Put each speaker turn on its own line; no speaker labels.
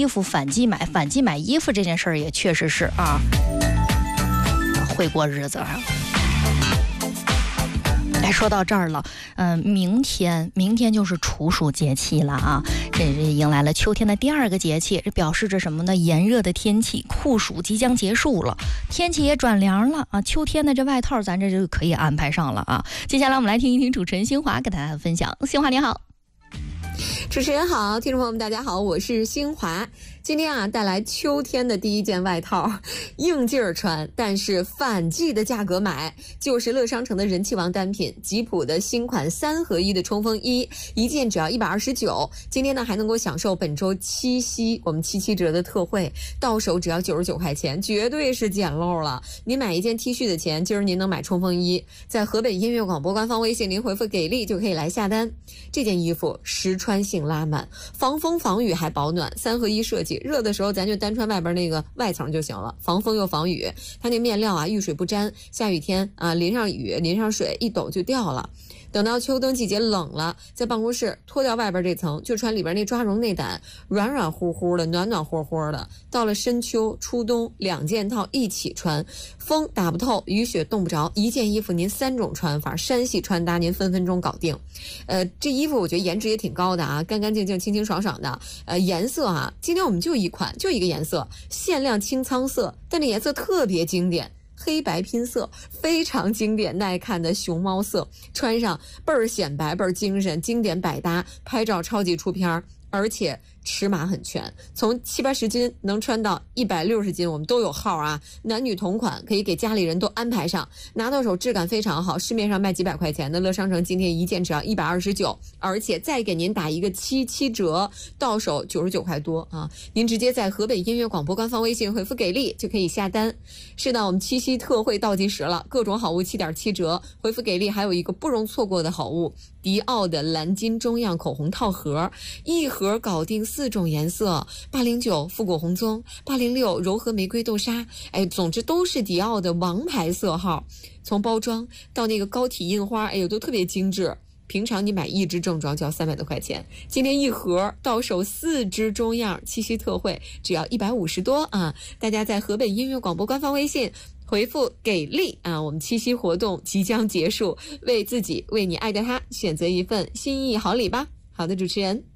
衣服反季买，反季买衣服这件事儿也确实是会过日子啊。说到这儿了，明天就是处暑节气了啊，这迎来了秋天的第2个节气，这表示着什么呢？炎热的天气，酷暑即将结束了，天气也转凉了啊，秋天的这外套咱这就可以安排上了啊。接下来我们来听一听主持人新华给大家分享。新华你好。
主持人好，听众朋友们大家好，我是新华。今天带来秋天的第一件外套，应劲儿穿，但是反季的价格买，就是乐商城的人气王单品吉普的新款3合1的冲锋衣，一件只要129。今天呢还能够享受本周七夕我们77折的特惠，到手只要99块钱，绝对是捡漏了。您买一件 T 恤的钱，今儿您能买冲锋衣，在河北音乐广播官方微信您回复给力就可以来下单。这件衣服实穿性拉满，防风防雨还保暖，3合1设计，热的时候咱就单穿外边那个外层就行了，防风又防雨。它那面料遇水不沾，下雨天淋上雨淋上水一抖就掉了。等到秋冬季节冷了，在办公室脱掉外边这层，就穿里边那抓绒内胆，软软乎乎的，暖暖和和的。到了深秋初冬，2件套一起穿，风打不透，雨雪冻不着，一件衣服您3种穿法，山系穿搭您分分钟搞定。这衣服我觉得颜值也挺高的啊，干干净净，清清爽爽的。颜色今天我们就一款，就一个颜色，限量清仓色，但这颜色特别经典。黑白拼色，非常经典耐看的熊猫色，穿上倍儿显白倍儿精神，经典百搭，拍照超级出片，而且尺码很全，从70-80斤能穿到160斤，我们都有号啊，男女同款，可以给家里人都安排上，拿到手质感非常好，市面上卖几百块钱的，乐商城今天一件只要129，而且再给您打一个77折，到手99块多啊！您直接在河北音乐广播官方微信回复给力就可以下单。是的，我们七夕特惠倒计时了，各种好物7.7折，回复给力还有一个不容错过的好物，迪奥的蓝金中样口红套盒，一盒搞定4种颜色，809复古红棕，806柔和玫瑰豆沙，总之都是迪奥的王牌色号，从包装到那个高体印花，都特别精致。平常你买1支正装就要300多块钱，今天一盒到手4支中样，七夕特惠只要150多啊！大家在河北音乐广播官方微信回复给力啊！我们七夕活动即将结束，为自己为你爱的他选择一份心意好礼吧。好的，主持人。